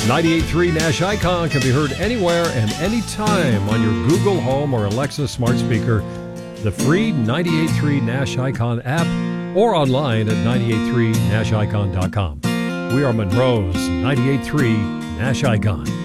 98.3 Nash Icon can be heard anywhere and anytime on your Google Home or Alexa smart speaker, the free 98.3 Nash Icon app, or online at 983nashicon.com. We are Monroe's 98.3 Nash Icon.